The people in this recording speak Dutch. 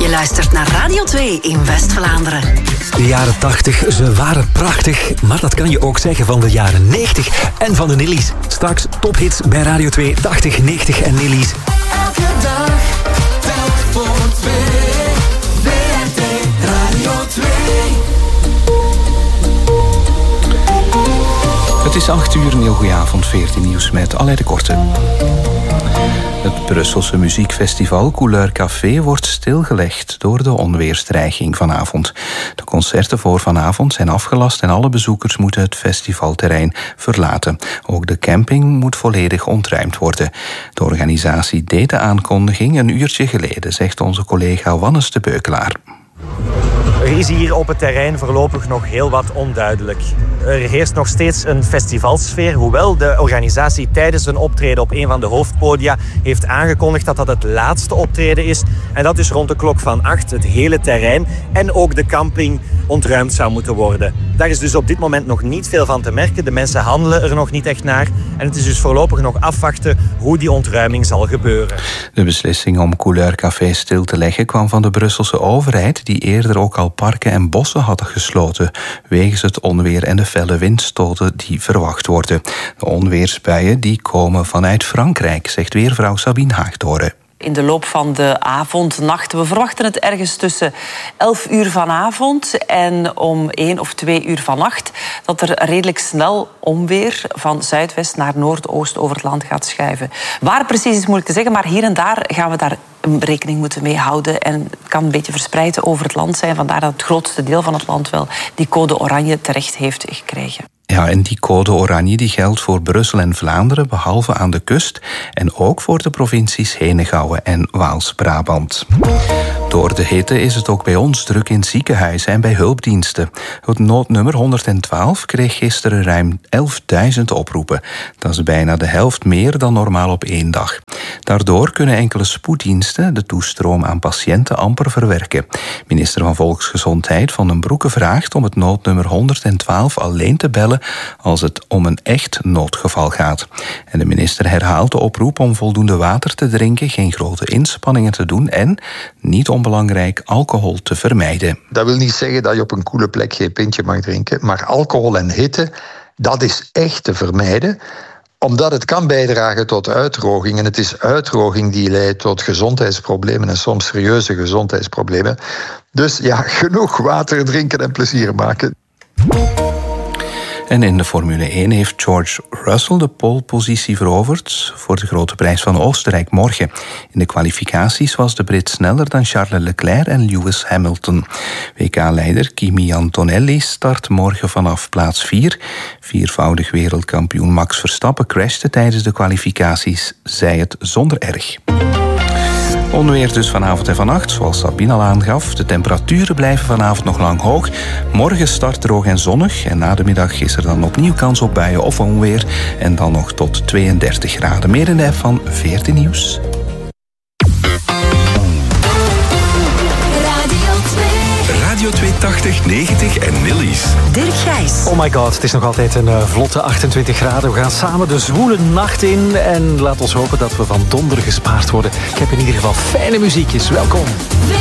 Je luistert naar Radio 2 in West-Vlaanderen. De jaren 80, ze waren prachtig. Maar dat kan je ook zeggen van de jaren 90 en van de Nillies. Straks tophits bij Radio 2, 80, 90 en Nillies. Elke dag, telk voor twee. WNT Radio 2. Het is 8 uur, een heel goeie avond, 14 nieuws met Aleid de Korte. Het Brusselse muziekfestival Couleur Café wordt stilgelegd door de onweersdreiging vanavond. De concerten voor vanavond zijn afgelast en alle bezoekers moeten het festivalterrein verlaten. Ook de camping moet volledig ontruimd worden. De organisatie deed de aankondiging een uurtje geleden, zegt onze collega Wannes de Beukelaar. Er is hier op het terrein voorlopig nog heel wat onduidelijk. Er heerst nog steeds een festivalsfeer, hoewel de organisatie tijdens een optreden op een van de hoofdpodia heeft aangekondigd dat dat het laatste optreden is. En dat dus rond de klok van 8 het hele terrein en ook de camping ontruimd zou moeten worden. Daar is dus op dit moment nog niet veel van te merken. De mensen handelen er nog niet echt naar. En het is dus voorlopig nog afwachten hoe die ontruiming zal gebeuren. De beslissing om Couleur Café stil te leggen kwam van de Brusselse overheid, die eerder ook al parken en bossen hadden gesloten, wegens het onweer en de felle windstoten die verwacht worden. De onweersbuien die komen vanuit Frankrijk, zegt weervrouw Sabine Haagdoren. In de loop van de avond, nacht, we verwachten het ergens tussen 11 uur vanavond en om 1 of 2 uur vannacht, dat er redelijk snel onweer van zuidwest naar noordoost over het land gaat schuiven. Waar precies is moeilijk te zeggen, maar hier en daar gaan we daar rekening moeten mee houden. En het kan een beetje verspreid over het land zijn, vandaar dat het grootste deel van het land wel die code oranje terecht heeft gekregen. Ja, en die code oranje die geldt voor Brussel en Vlaanderen, behalve aan de kust, en ook voor de provincies Henegouwen en Waals-Brabant. Door de hitte is het ook bij ons druk in ziekenhuizen en bij hulpdiensten. Het noodnummer 112 kreeg gisteren ruim 11.000 oproepen. Dat is bijna de helft meer dan normaal op 1 dag. Daardoor kunnen enkele spoeddiensten de toestroom aan patiënten amper verwerken. Minister van Volksgezondheid Van den Broeke vraagt om het noodnummer 112 alleen te bellen als het om een echt noodgeval gaat. En de minister herhaalt de oproep om voldoende water te drinken, geen grote inspanningen te doen en, niet onbelangrijk, alcohol te vermijden. Dat wil niet zeggen dat je op een koele plek geen pintje mag drinken, maar alcohol en hitte, dat is echt te vermijden, omdat het kan bijdragen tot uitdroging. En het is uitdroging die leidt tot gezondheidsproblemen en soms serieuze gezondheidsproblemen. Dus ja, genoeg water drinken en plezier maken. En in de Formule 1 heeft George Russell de polepositie veroverd voor de Grote Prijs van Oostenrijk morgen. In de kwalificaties was de Brit sneller dan Charles Leclerc en Lewis Hamilton. WK-leider Kimi Antonelli start morgen vanaf plaats 4. Viervoudig wereldkampioen Max Verstappen crashte tijdens de kwalificaties, zei het zonder erg. Onweer dus vanavond en vannacht, zoals Sabine al aangaf. De temperaturen blijven vanavond nog lang hoog. Morgen start droog en zonnig. En na de middag is er dan opnieuw kans op buien of onweer. En dan nog tot 32 graden. Meer in de app van 14 Nieuws. Radio 280, 90 en Nillies. Dirk Gijs. Oh my god, het is nog altijd een vlotte 28 graden. We gaan samen de zwoele nacht in. En laat ons hopen dat we van donder gespaard worden. Ik heb in ieder geval fijne muziekjes. Welkom.